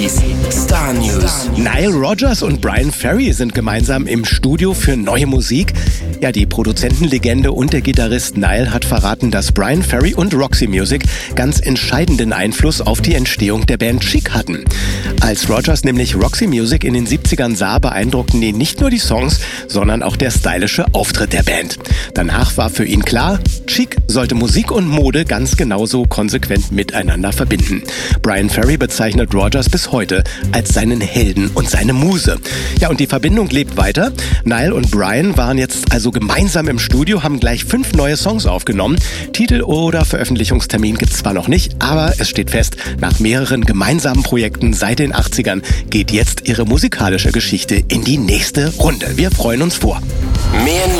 Hypes, Star News. Nile Rodgers und Bryan Ferry sind gemeinsam im Studio für neue Musik. Ja, die Produzentenlegende und der Gitarrist Nile hat verraten, dass Bryan Ferry und Roxy Music ganz entscheidenden Einfluss auf die Entstehung der Band Chic hatten. Als Rodgers nämlich Roxy Music in den 70ern sah, beeindruckten ihn nicht nur die Songs, sondern auch der stylische Auftritt der Band. Danach war für ihn klar, Chic sollte Musik und Mode ganz genauso konsequent miteinander verbinden. Bryan Ferry bezeichnet Rodgers bis heute als seinen Helden und seine Muse. Ja, und die Verbindung lebt weiter. Nile und Bryan waren jetzt also gemeinsam im Studio, haben gleich 5 neue Songs aufgenommen. Titel oder Veröffentlichungstermin gibt's zwar noch nicht, aber es steht fest, nach mehreren gemeinsamen Projekten seit den 80ern geht jetzt ihre musikalische Geschichte in die nächste Runde. Wir freuen uns vor. Mehr